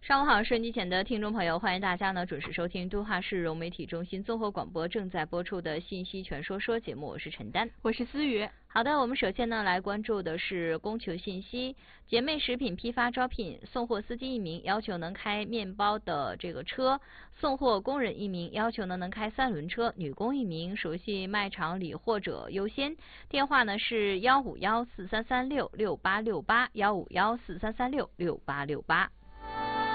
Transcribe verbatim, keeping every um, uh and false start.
上午好，收音机前的听众朋友，欢迎大家呢准时收听都哈市融媒体中心综合广播正在播出的信息全说说节目，我是陈丹， 我是思雨。 好的，我们首先呢来关注的是供求信息。姐妹食品批发招聘送货司机一名，要求能开面包的这个车；送货工人一名，要求呢能开三轮车；女工一名，熟悉卖场理货者优先。电话呢是幺五幺四三三六六八六八幺五幺四三三六六八六八。